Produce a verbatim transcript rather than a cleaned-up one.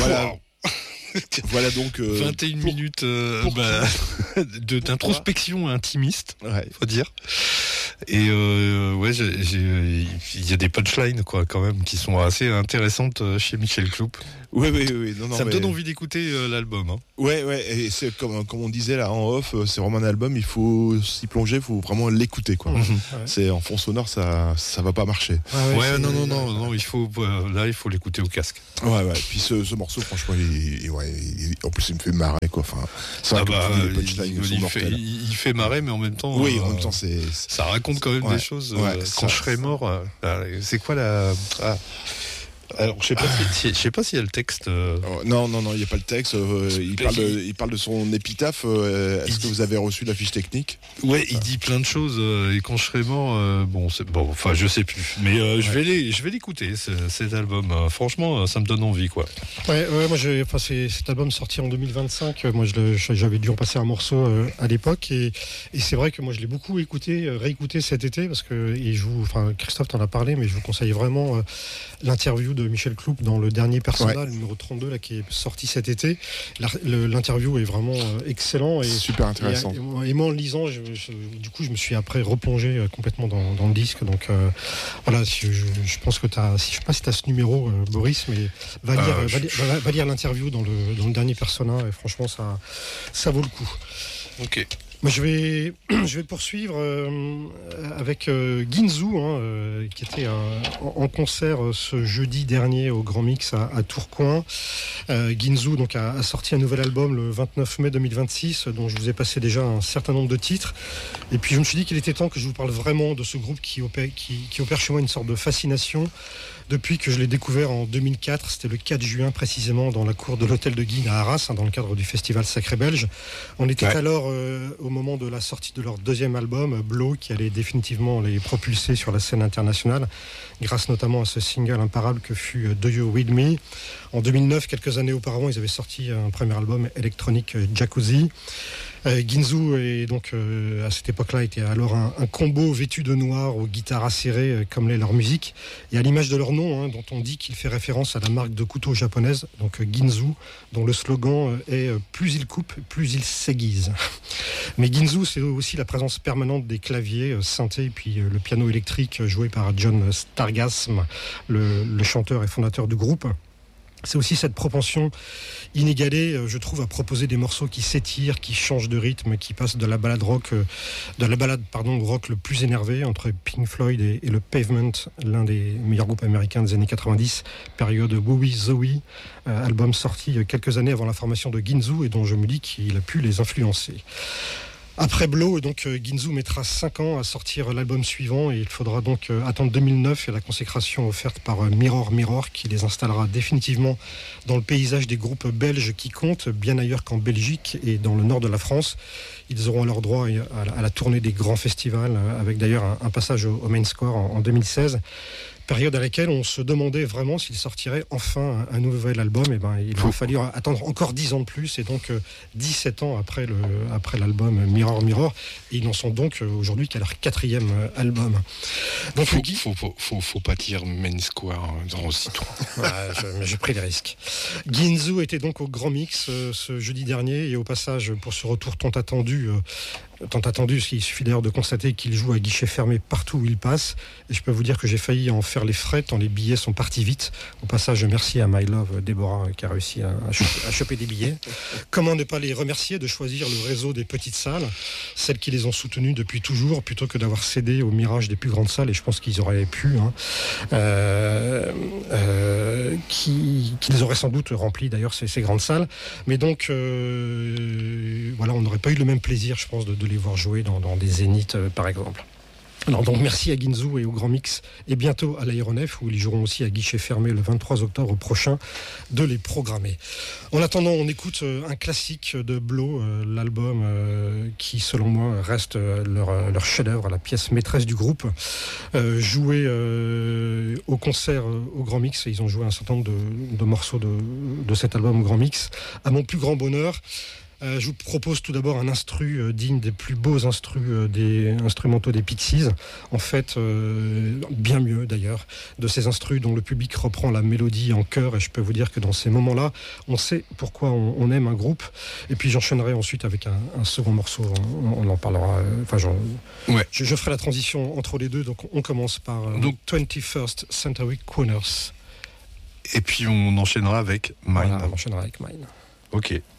Voilà. Voilà donc euh, vingt et une pour, minutes euh, pour bah, de, d'introspection intimiste, ouais. faut dire. Et euh, ouais, j'ai, j'ai, il y a des punchlines quoi, quand même, qui sont assez intéressantes chez Michel Cloup. Oui, oui, oui. Non, non, ça me mais... donne envie d'écouter euh, l'album. Hein. Ouais, ouais. Et c'est comme, comme on disait là en off, c'est vraiment un album. Il faut s'y plonger, il faut vraiment l'écouter, quoi. Mmh. Ouais. C'est en fond sonore, ça, ça va pas marcher. Ah ouais, ouais non, non, non, non. Il faut euh, là, il faut l'écouter au casque. Ouais, ouais. Puis ce, ce morceau, franchement, il, il, ouais, il, en plus, il me fait marrer, quoi. Enfin, c'est vrai ah bah, que les punchlines il, sont il, mortels. fait, il, il fait marrer, mais en même temps, oui, euh, en même temps, c'est, c'est... ça raconte quand même ouais. des choses. Ouais, euh, ça, quand je serai mort, euh, c'est quoi la ah. Alors, je sais pas ah. si, je sais pas s'il y a le texte. Euh... Oh, non, non, non, il n'y a pas le texte. Euh, il, parle de, il parle de son épitaphe. Euh, est-ce il que dit... vous avez reçu la fiche technique ? Ouais, il dit plein de choses. Euh, et quand je serai mort, euh, bon, c'est bon. Enfin, je sais plus. Mais euh, ouais. je vais les, je vais l'écouter ce, cet album. Euh, franchement, ça me donne envie, quoi. Ouais, ouais moi, j'ai, enfin, c'est cet album sorti en deux mille vingt-cinq. Moi, je le, j'avais dû en passer un morceau euh, à l'époque, et, et c'est vrai que moi, je l'ai beaucoup écouté, euh, réécouté cet été, parce que et je vous, enfin, Christophe t'en a parlé, mais je vous conseille vraiment euh, l'interview de Michel Cloup dans le dernier Persona, ouais. le numéro trente-deux, là, qui est sorti cet été. La, le, l'interview est vraiment euh, excellent et super intéressant. Et, et, et moi, en le lisant, je, je, du coup, je me suis après replongé euh, complètement dans, dans le disque. Donc euh, voilà, je, je, je pense que tu as, si, je sais pas si tu as ce numéro, euh, Boris, mais va lire, euh, va, je... va, va lire l'interview dans le, dans le dernier Persona, et franchement, ça, ça vaut le coup. Ok. Moi, je vais, je vais poursuivre euh, avec euh, Ginzu, hein, euh, qui était euh, en concert euh, ce jeudi dernier au Grand Mix à, à Tourcoing. Euh, Ginzu donc, a, a sorti un nouvel album le vingt-neuf mai deux mille vingt-six, dont je vous ai passé déjà un certain nombre de titres. Et puis, je me suis dit qu'il était temps que je vous parle vraiment de ce groupe qui opère, qui, qui opère chez moi une sorte de fascination. Depuis que je l'ai découvert en deux mille quatre, c'était le quatre juin précisément, dans la cour de l'hôtel de Guines à Arras, hein, dans le cadre du festival Sacré Belge. On était ouais. alors euh, au moment de la sortie de leur deuxième album, Blow, qui allait définitivement les propulser sur la scène internationale, grâce notamment à ce single imparable que fut Do You With Me. En deux mille neuf, quelques années auparavant, ils avaient sorti un premier album électronique, Jacuzzi. Euh, Ginzu est donc euh, à cette époque-là était alors un, un combo vêtu de noir aux guitares acérées euh, comme l'est leur musique, et à l'image de leur nom, hein, dont on dit qu'il fait référence à la marque de couteaux japonaise, donc euh, Ginzu, dont le slogan euh, est euh, plus il coupe, plus il s'aiguise. Mais Ginzu, c'est aussi la présence permanente des claviers, euh, synthés, et puis euh, le piano électrique euh, joué par John Stargasm, le, le chanteur et fondateur du groupe. C'est aussi cette propension inégalée, je trouve, à proposer des morceaux qui s'étirent, qui changent de rythme, qui passent de la balade rock, de la balade pardon rock le plus énervé entre Pink Floyd et, et le Pavement, l'un des meilleurs groupes américains des années quatre-vingt-dix, période Wowie Zowie, euh, album sorti quelques années avant la formation de Ginzu et dont je me dis qu'il a pu les influencer. Après Blow, donc euh, Ginzu mettra cinq ans à sortir l'album suivant, et il faudra donc euh, attendre deux mille neuf et la consécration offerte par euh, Mirror Mirror, qui les installera définitivement dans le paysage des groupes belges qui comptent bien ailleurs qu'en Belgique et dans le nord de la France. Ils auront alors droit à la, à la tournée des grands festivals, euh, avec d'ailleurs un, un passage au, au Main Square en, en deux mille seize. Période à laquelle on se demandait vraiment s'il sortirait enfin un, un nouvel album. Et ben, il aura fallu attendre encore dix ans de plus, et donc euh, dix-sept ans après, le, après l'album Mirror Mirror. Et ils n'en sont donc euh, aujourd'hui qu'à leur quatrième euh, album. Donc, faut, Guy... faut, faut, faut, faut pas dire Main Square dans aussitôt. Ouais, je, j'ai pris les risques. Ginzu était donc au Grand Mix euh, ce jeudi dernier, et au passage, pour ce retour tant attendu, euh, tant attendu, il suffit d'ailleurs de constater qu'il joue à guichet fermé partout où il passe. Et je peux vous dire que j'ai failli en faire les frais tant les billets sont partis vite. Au passage, merci à My Love Déborah qui a réussi à, à, choper, à choper des billets. Comment ne pas les remercier de choisir le réseau des petites salles, celles qui les ont soutenues depuis toujours, plutôt que d'avoir cédé au mirage des plus grandes salles. Et je pense qu'ils auraient pu, hein, euh, euh, qui, qu'ils auraient sans doute rempli d'ailleurs ces, ces grandes salles. Mais donc, euh, voilà, on n'aurait pas eu le même plaisir, je pense, de, de les voir jouer dans, dans des zéniths, euh, par exemple. Alors donc merci à Ginzu et au Grand Mix, et bientôt à l'Aéronef, où ils joueront aussi à guichet fermé le vingt-trois octobre prochain, de les programmer. En attendant, on écoute un classique de Blow, euh, l'album euh, qui selon moi reste leur, leur chef-d'œuvre, la pièce maîtresse du groupe, euh, joué euh, au concert euh, au Grand Mix. Et ils ont joué un certain nombre de, de morceaux de, de cet album au Grand Mix, à mon plus grand bonheur. Euh, je vous propose tout d'abord un instru euh, digne des plus beaux instrus euh, des instrumentaux des Pixies. En fait, euh, bien mieux d'ailleurs, de ces instrus dont le public reprend la mélodie en chœur. Et je peux vous dire que dans ces moments-là, on sait pourquoi on, on aime un groupe. Et puis j'enchaînerai ensuite avec un, un second morceau. On, on en parlera. Euh, enfin, ouais. je, je ferai la transition entre les deux. Donc on commence par euh, Donc, twenty-first Century Crooners. Et puis on enchaînera avec Mine. Voilà, on enchaînera avec Mine. Ok.